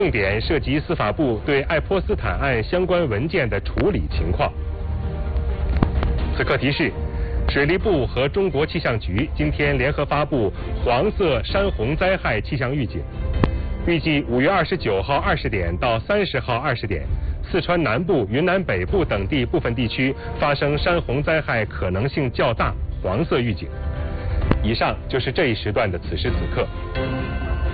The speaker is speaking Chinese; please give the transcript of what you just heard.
重点涉及司法部对爱泼斯坦案相关文件的处理情况。此刻提示，水利部和中国气象局今天联合发布黄色山洪灾害气象预警，预计5月29号20点到30号20点，四川南部、云南北部等地部分地区发生山洪灾害可能性较大，黄色预警。以上就是这一时段的此时此刻。